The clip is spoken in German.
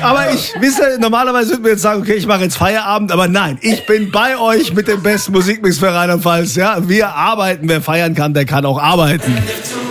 Aber ich wisse, normalerweise würden wir jetzt sagen, okay, ich mache jetzt Feierabend, aber nein, ich bin bei euch mit dem besten Musikmix für Rheinland-Pfalz. Ja, wir arbeiten, wer feiern kann, der kann auch arbeiten.